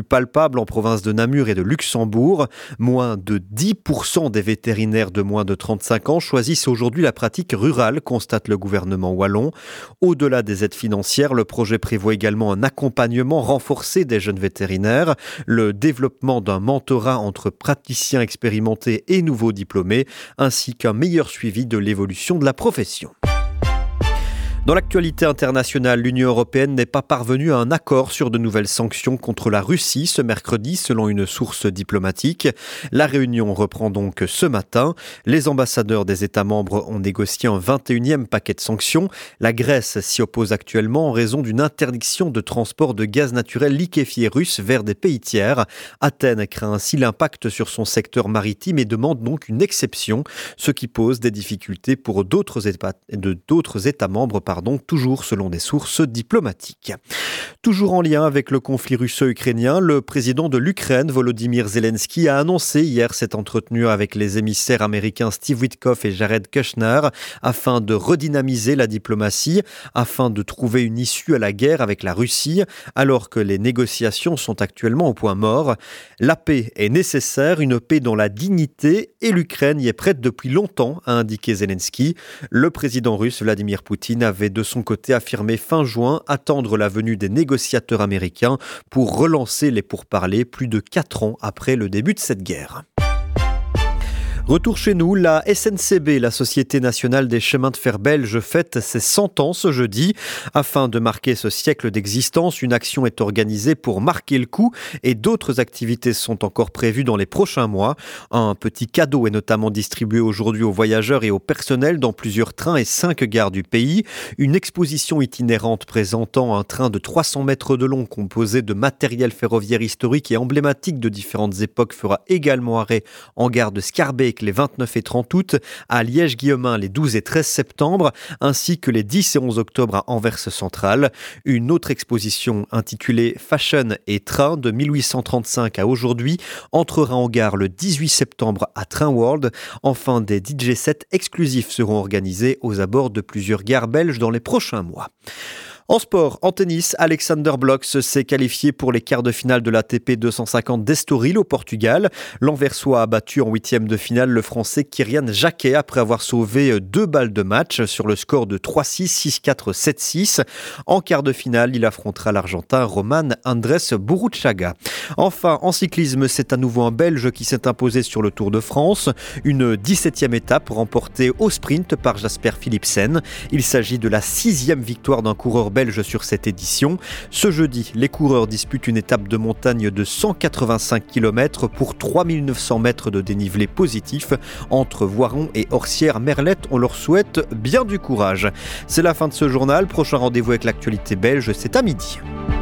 palpable en province de Namur et de Luxembourg. Moins de 10% des vétérinaires de moins de 35 ans choisissent aujourd'hui la pratique rurale, constate le gouvernement wallon. Au-delà des aides financières, le projet prévoit également un accompagnement renforcé des jeunes vétérinaires, le développement d'un mentorat entre praticiens expérimentés et nouveaux diplômés, ainsi qu'un meilleur suivi de l'évolution de la profession. Dans l'actualité internationale, l'Union européenne n'est pas parvenue à un accord sur de nouvelles sanctions contre la Russie ce mercredi, selon une source diplomatique. La réunion reprend donc ce matin. Les ambassadeurs des États membres ont négocié un 21e paquet de sanctions. La Grèce s'y oppose actuellement en raison d'une interdiction de transport de gaz naturel liquéfié russe vers des pays tiers. Athènes craint ainsi l'impact sur son secteur maritime et demande donc une exception, ce qui pose des difficultés pour d'autres États membres, toujours selon des sources diplomatiques. Toujours en lien avec le conflit russo-ukrainien, le président de l'Ukraine, Volodymyr Zelensky, a annoncé hier s'être entretenu avec les émissaires américains Steve Witkoff et Jared Kushner afin de redynamiser la diplomatie, afin de trouver une issue à la guerre avec la Russie, alors que les négociations sont actuellement au point mort. La paix est nécessaire, une paix dans la dignité, et l'Ukraine y est prête depuis longtemps, a indiqué Zelensky. Le président russe Vladimir Poutine avait de son côté affirmé fin juin attendre la venue des négociateurs américains pour relancer les pourparlers plus de 4 ans après le début de cette guerre. Retour chez nous, la SNCB, la Société nationale des chemins de fer belge, fête ses 100 ans ce jeudi. Afin de marquer ce siècle d'existence, une action est organisée pour marquer le coup et d'autres activités sont encore prévues dans les prochains mois. Un petit cadeau est notamment distribué aujourd'hui aux voyageurs et au personnel dans plusieurs trains et 5 gares du pays. Une exposition itinérante présentant un train de 300 mètres de long composé de matériel ferroviaire historique et emblématique de différentes époques fera également arrêt en gare de Schaerbeek les 29 et 30 août, à Liège-Guillemin les 12 et 13 septembre, ainsi que les 10 et 11 octobre à Anvers centrale. Une autre exposition intitulée Fashion et Train de 1835 à aujourd'hui entrera en gare le 18 septembre à Train World. Enfin, des DJ sets exclusifs seront organisés aux abords de plusieurs gares belges dans les prochains mois. En sport, en tennis, Alexander Blocks s'est qualifié pour les quarts de finale de l'ATP 250 d'Estoril au Portugal. L'Anversois a battu en 8e de finale le Français Kyrian Jacquet après avoir sauvé 2 balles de match sur le score de 3-6, 6-4, 7-6. En quart de finale, il affrontera l'Argentin Roman Andrés Burruchaga. Enfin, en cyclisme, c'est à nouveau un Belge qui s'est imposé sur le Tour de France. Une 17e étape remportée au sprint par Jasper Philipsen. Il s'agit de la 6e victoire d'un coureur belge sur cette édition. Ce jeudi, les coureurs disputent une étape de montagne de 185 km pour 3900 mètres de dénivelé positif. Entre Voiron et Orsières-Merlette, on leur souhaite bien du courage. C'est la fin de ce journal. Prochain rendez-vous avec l'actualité belge, c'est à midi.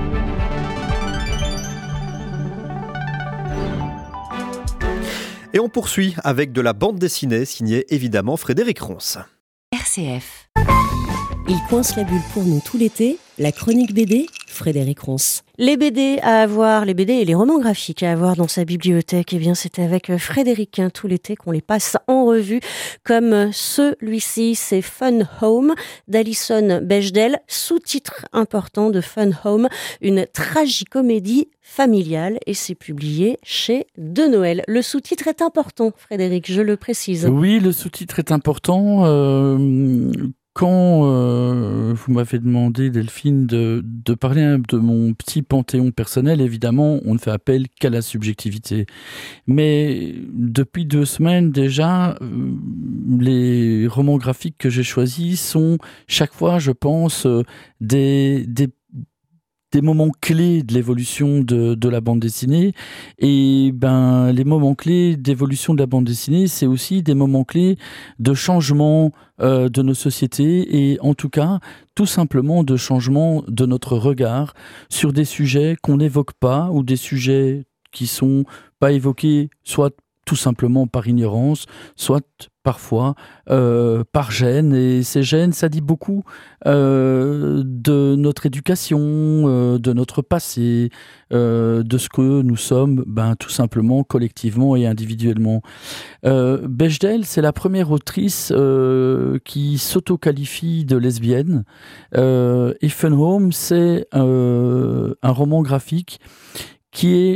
Et on poursuit avec de la bande dessinée signée évidemment Frédéric Ronce. RCF. Il coince la bulle pour nous tout l'été, la chronique BD, Frédéric Ronce. Les BD à avoir, les BD et les romans graphiques à avoir dans sa bibliothèque, eh bien c'est avec Frédéric tout l'été qu'on les passe en revue, comme celui-ci, c'est Fun Home d'Alison Bechdel, sous-titre important de Fun Home, une tragicomédie familiale, et c'est publié chez De Noël. Le sous-titre est important, Frédéric, je le précise. Oui, le sous-titre est important. Quand vous m'avez demandé, Delphine, de parler de mon petit panthéon personnel, évidemment, on ne fait appel qu'à la subjectivité. Mais depuis 2 semaines déjà, les romans graphiques que j'ai choisis sont chaque fois, je pense, des moments clés de l'évolution de la bande dessinée. Et les moments clés d'évolution de la bande dessinée, c'est aussi des moments clés de changement de nos sociétés, et en tout cas, tout simplement de changement de notre regard sur des sujets qu'on n'évoque pas, ou des sujets qui sont pas évoqués, soit tout simplement par ignorance, soit parfois par gêne. Et ces gênes, ça dit beaucoup de notre éducation, de notre passé, de ce que nous sommes tout simplement collectivement et individuellement. Bechdel, c'est la première autrice qui s'auto-qualifie de lesbienne, et Fun Home, c'est un roman graphique qui est